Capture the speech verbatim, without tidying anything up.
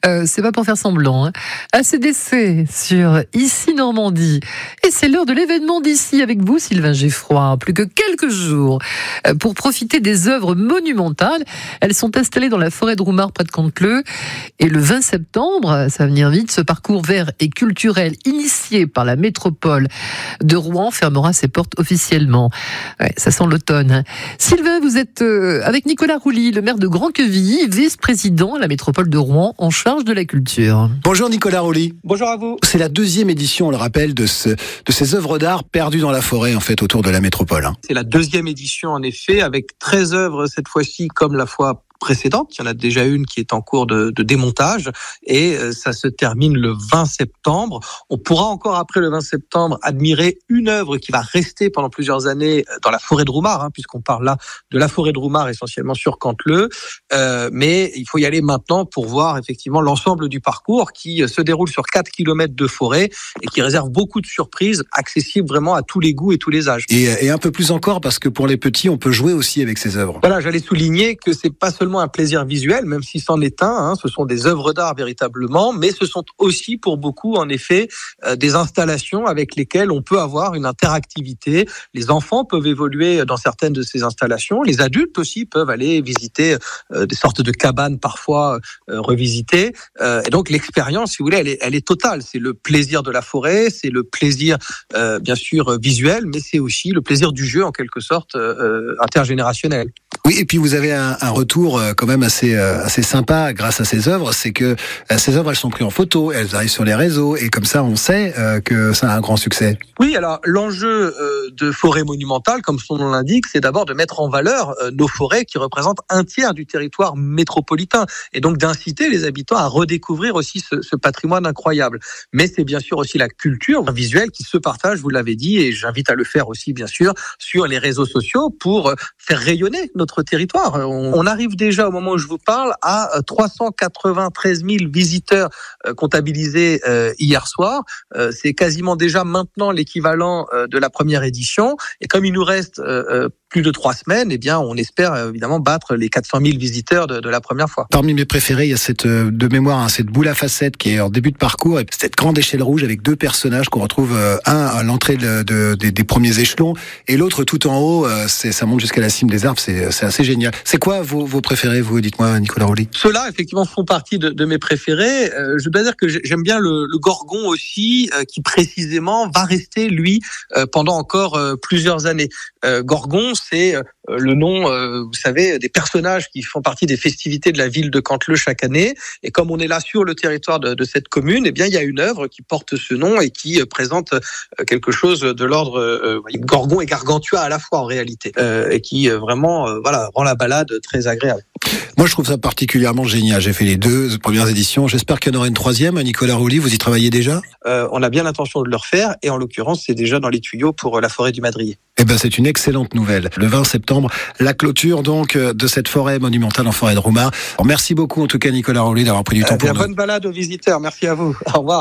Euh, c'est pas pour faire semblant. Hein. A C D C sur Ici Normandie. Et c'est l'heure de l'événement d'ici avec vous, Sylvain Geffroy. Plus que quelques jours pour profiter des œuvres monumentales. Elles sont installées dans la forêt de Roumare près de Canteleu. Et le vingt septembre, ça va venir vite, ce parcours vert et culturel initié par la métropole de Rouen fermera ses portes officiellement. Ouais, ça sent l'automne. Hein. Sylvain, vous êtes euh, avec Nicolas Rouly, le maire de Grand-Quevilly, vice-président à la métropole de Rouen, en charge de la culture. Bonjour Nicolas Rouly. Bonjour à vous. C'est la deuxième édition, on le rappelle, de, ce, de ces œuvres d'art perdues dans la forêt, en fait, autour de la métropole. Hein. C'est la deuxième édition, en effet, avec treize œuvres cette fois-ci, comme la fois précédente. Il y en a déjà une qui est en cours de, de démontage et euh, ça se termine le vingt septembre. On pourra encore après le vingt septembre admirer une œuvre qui va rester pendant plusieurs années dans la forêt de Roumare, hein, puisqu'on parle là de la forêt de Roumare essentiellement sur Canteleu. Euh, mais il faut y aller maintenant pour voir effectivement l'ensemble du parcours qui se déroule sur quatre kilomètres de forêt et qui réserve beaucoup de surprises accessibles vraiment à tous les goûts et tous les âges. Et, et un peu plus encore parce que pour les petits, on peut jouer aussi avec ces œuvres. Voilà, j'allais souligner que c'est pas seulement un plaisir visuel, même si c'en est un, hein, ce sont des œuvres d'art véritablement, mais ce sont aussi pour beaucoup, en effet, euh, des installations avec lesquelles on peut avoir une interactivité. Les enfants peuvent évoluer dans certaines de ces installations, les adultes aussi peuvent aller visiter euh, des sortes de cabanes parfois euh, revisitées, euh, et donc l'expérience, si vous voulez, elle est, elle est totale. C'est le plaisir de la forêt, c'est le plaisir, euh, bien sûr, visuel, mais c'est aussi le plaisir du jeu, en quelque sorte, euh, intergénérationnel. Oui, et puis vous avez un, un retour euh, quand même assez euh, assez sympa grâce à ces œuvres, c'est que euh, ces œuvres elles sont prises en photo, elles arrivent sur les réseaux et comme ça on sait euh, que ça a un grand succès. Oui, alors l'enjeu euh, de Forêt Monumentale, comme son nom l'indique, c'est d'abord de mettre en valeur euh, nos forêts qui représentent un tiers du territoire métropolitain et donc d'inciter les habitants à redécouvrir aussi ce, ce patrimoine incroyable. Mais c'est bien sûr aussi la culture visuelle qui se partage, vous l'avez dit, et j'invite à le faire aussi bien sûr sur les réseaux sociaux pour euh, faire rayonner notre territoire. On, on arrive déjà au moment où je vous parle à trois cent quatre-vingt-treize mille visiteurs euh, comptabilisés euh, hier soir. Euh, c'est quasiment déjà maintenant l'équivalent euh, de la première édition. Et comme il nous reste euh, euh, plus de trois semaines, eh bien, on espère euh, évidemment battre les quatre cent mille visiteurs de, de la première fois. Parmi mes préférés, il y a cette euh, de mémoire, hein, cette boule à facettes qui est en début de parcours, et cette grande échelle rouge avec deux personnages qu'on retrouve, euh, un à l'entrée de, de, de, des premiers échelons et l'autre tout en haut. Euh, c'est, ça monte jusqu'à la cime des arbres. C'est, c'est assez génial. C'est quoi vos, vos préférés, vous? Dites-moi, Nicolas Rouly. Ceux-là, effectivement, font partie de, de mes préférés. Euh, je dois dire que j'aime bien le, le Gorgon aussi, euh, qui précisément va rester, lui, euh, pendant encore euh, plusieurs années. Euh, Gorgon, c'est euh, le nom, euh, vous savez, des personnages qui font partie des festivités de la ville de Canteleu chaque année. Et comme on est là sur le territoire de, de cette commune, eh bien, il y a une œuvre qui porte ce nom et qui euh, présente euh, quelque chose de l'ordre euh, Gorgon et Gargantua à la fois en réalité, euh, et qui euh, vraiment, euh, voilà, rend la balade très agréable. Moi, je trouve ça particulièrement génial. J'ai fait les deux premières éditions. J'espère qu'il y en aura une troisième. Nicolas Rouly, vous y travaillez déjà? euh, On a bien l'intention de le refaire et en l'occurrence, c'est déjà dans les tuyaux pour la forêt du Madrier. Eh ben, c'est une excellente nouvelle. Le vingt septembre, la clôture donc de cette forêt monumentale en forêt de Roumare. Alors, merci beaucoup en tout cas Nicolas Rouly d'avoir pris du temps euh, pour nous. nous. Bonne balade aux visiteurs. Merci à vous. Au revoir.